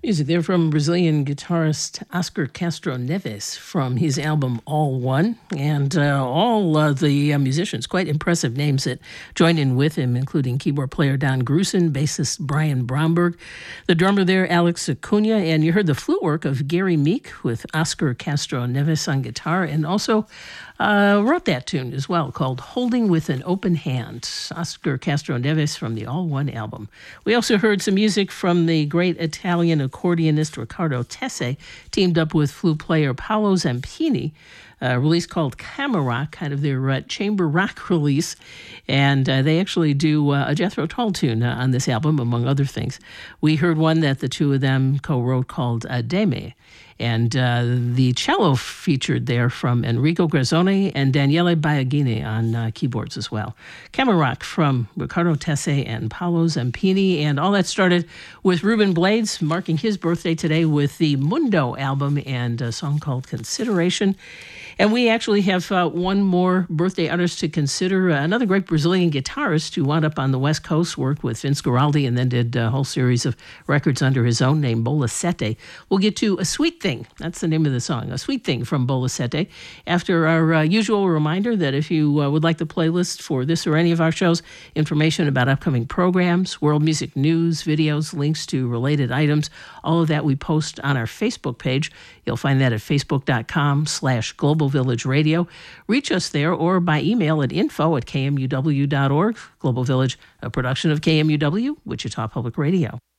Music there from Brazilian guitarist Oscar Castro Neves from his album All One. And all the musicians, quite impressive names that joined in with him, including keyboard player Don Grusin, bassist Brian Bromberg, the drummer there, Alex Acuna, and you heard the flute work of Gary Meek with Oscar Castro Neves on guitar, and also wrote that tune as well, called Holding with an Open Hand, Oscar Castro Neves from the All One album. We also heard some music from the great Italian accordionist Riccardo Tesse, teamed up with flute player Paolo Zampini, a release called Camera, kind of their chamber rock release. And they actually do a Jethro Tull tune on this album, among other things. We heard one that the two of them co-wrote called Deme. And the cello featured there from Enrico Grazzone and Daniele Biagini on keyboards as well. Camerock from Riccardo Tesse and Paolo Zampini. And all that started with Ruben Blades, marking his birthday today with the Mundo album and a song called Consideration. And we actually have one more birthday artist to consider, another great Brazilian guitarist who wound up on the West Coast, worked with Vince Guaraldi, and then did a whole series of records under his own name, Bola Sete. We'll get to A Sweet Thing. That's the name of the song, A Sweet Thing from Bola Sete. After our usual reminder that if you would like the playlist for this or any of our shows, information about upcoming programs, world music news, videos, links to related items, all of that we post on our Facebook page. You'll find that at facebook.com/Global Village Radio. Reach us there or by email at info@kmuw.org. Global Village, a production of KMUW, Wichita Public Radio.